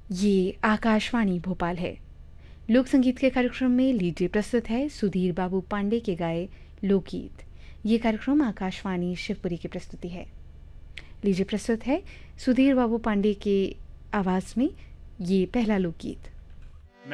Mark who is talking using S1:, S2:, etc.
S1: ये आकाशवाणी भोपाल है। लोक संगीत के कार्यक्रम में लीजिए प्रस्तुत है सुधीर बाबू पांडे के गाए लोकगीत। ये कार्यक्रम आकाशवाणी शिवपुरी की प्रस्तुति है। लीजिए प्रस्तुत है सुधीर बाबू पांडे के आवाज़ में ये पहला लोकगीत।